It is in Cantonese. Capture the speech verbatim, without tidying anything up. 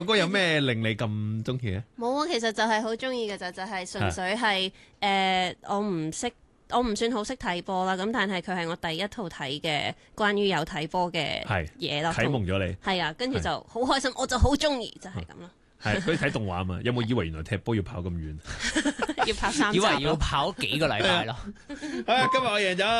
歌有咩令你咁中意咧？ 冇啊，其實就係好中意嘅就就係純粹係誒、呃，我唔識，我唔算好識睇波啦。咁但係佢係我第一套睇嘅關於有睇波嘅嘢啦， 啟蒙咗你。 係啊，跟住就好開心，我就好中意，就係咁咯。 係佢睇動畫啊嘛，有冇以為原來踢波要跑咁遠？ 要跑三集， 以為要跑幾個禮拜咯。 啊，今日我贏咗。